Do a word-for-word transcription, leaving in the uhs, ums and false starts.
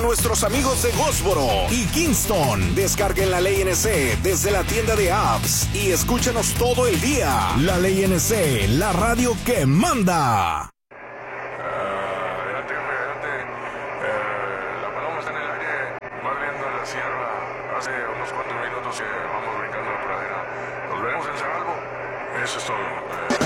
nuestros amigos de Gósboro y Kingston. Descarguen La Ley N C desde la tienda de apps y escúchanos todo el día. La Ley N C, la radio que manda. Adelante, jefe, adelante. Eh, la paloma está en el aire, va viendo en la sierra. Hace unos cuantos minutos que vamos brincando la pradera. Nos veremos en Cerralbo. Eso es todo. Eh,